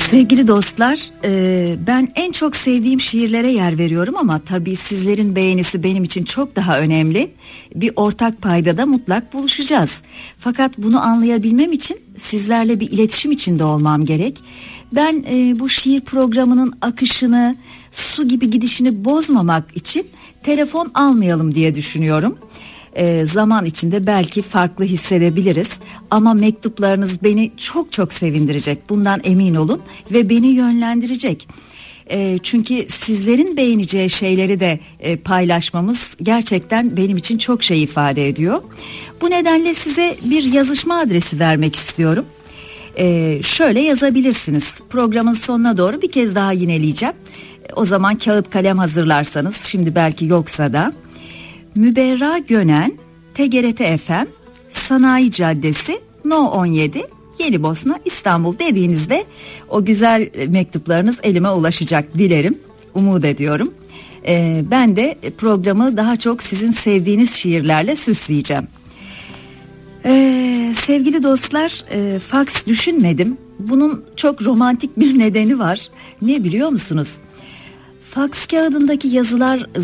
Sevgili dostlar, ben en çok sevdiğim şiirlere yer veriyorum ama tabii sizlerin beğenisi benim için çok daha önemli. Bir ortak paydada mutlak buluşacağız. Fakat bunu anlayabilmem için sizlerle bir iletişim içinde olmam gerek. Ben bu şiir programının akışını, su gibi gidişini bozmamak için telefon almayalım diye düşünüyorum. Zaman içinde belki farklı hissedebiliriz ama mektuplarınız beni çok çok sevindirecek, bundan emin olun, ve beni yönlendirecek. Çünkü sizlerin beğeneceği şeyleri de paylaşmamız gerçekten benim için çok şey ifade ediyor. Bu nedenle size bir yazışma adresi vermek istiyorum. Şöyle yazabilirsiniz. Programın sonuna doğru bir kez daha yineleyeceğim. O zaman kağıt kalem hazırlarsanız, şimdi belki yoksa da. Müberra Gönen, TGRT FM, Sanayi Caddesi, No 17, Yenibosna, İstanbul dediğinizde o güzel mektuplarınız elime ulaşacak dilerim, umut ediyorum. Ben de programı daha çok sizin sevdiğiniz şiirlerle süsleyeceğim. Sevgili dostlar, faks düşünmedim. Bunun çok romantik bir nedeni var. Ne biliyor musunuz? Faks kağıdındaki yazılar